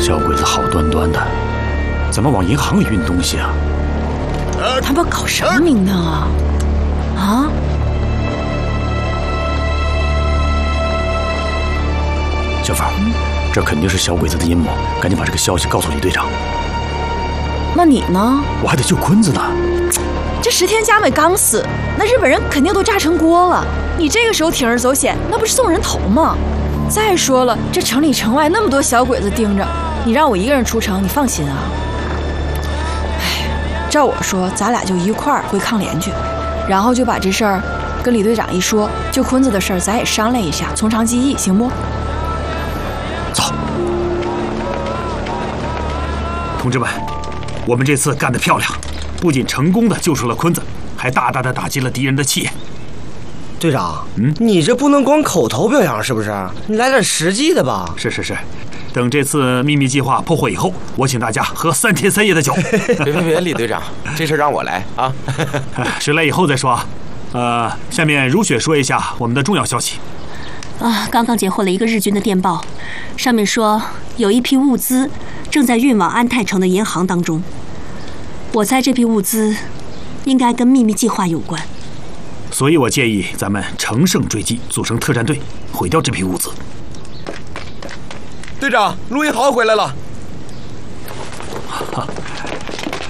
小鬼子好端端的，怎么往银行里运东西啊？ 他们搞什么名堂啊？啊？ 小凤，这肯定是小鬼子的阴谋，赶紧把这个消息告诉李队长。 那你呢？ 我还得救坤子呢。 这石田佳美刚死，那日本人肯定都炸成锅了。你这个时候铤而走险，那不是送人头吗？再说了，这城里城外那么多小鬼子盯着，你让我一个人出城，你放心啊？哎，照我说，咱俩就一块儿回抗联去，然后就把这事儿跟李队长一说，救坤子的事儿咱也商量一下，从长计议，行不？ 走，同志们，我们这次干得漂亮，不仅成功的救出了坤子，还大大的打击了敌人的气焰。 队长，你这不能光口头表扬是不是？你来点实际的吧。 是，等这次秘密计划破获以后，我请大家喝3天3夜的酒。 别，李队长，这事让我来啊。 谁来以后再说。下面如雪说一下我们的重要消息。 刚刚截获了一个日军的电报，上面说有一批物资正在运往安泰城的银行当中。我猜这批物资应该跟秘密计划有关。 所以我建议咱们乘胜追击，组成特战队，毁掉这批物资。 队长，陆一豪回来了。